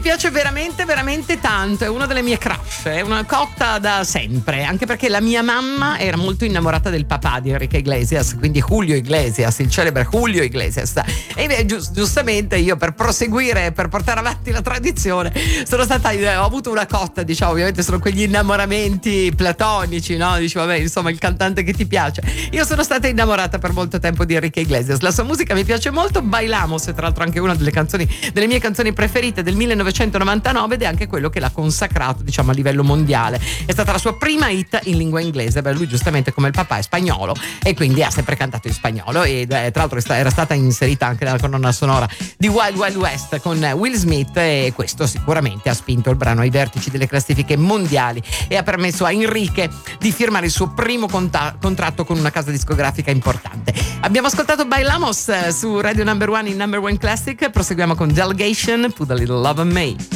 piace veramente veramente tanto, è una delle mie crush, è una cotta da sempre, anche perché la mia mamma era molto innamorata del papà di Enrique Iglesias, quindi Julio Iglesias, il celebre Julio Iglesias. E beh, giustamente io, per proseguire, per portare avanti la tradizione, ho avuto una cotta, diciamo, ovviamente sono quegli innamoramenti platonici, no? Dici vabbè, insomma, il cantante che ti piace. Io sono stata innamorata per molto tempo di Enrique Iglesias, la sua musica mi piace molto. Bailamos è tra l'altro anche una delle mie canzoni preferite del 1999 ed è anche quello che l'ha consacrato, diciamo, a livello mondiale. È stata la sua prima hit in lingua inglese. Beh, lui giustamente, come il papà, è spagnolo e quindi ha sempre cantato in spagnolo, e tra l'altro era stata inserita anche nella colonna sonora di Wild Wild West con Will Smith, e questo sicuramente ha spinto il brano ai vertici delle classifiche mondiali e ha permesso a Enrique di firmare il suo primo contratto con una casa discografica importante. Abbiamo ascoltato Bailamos su Radio Number One in Number One Classic. Proseguiamo con Delegation, Put a Little Love on Me.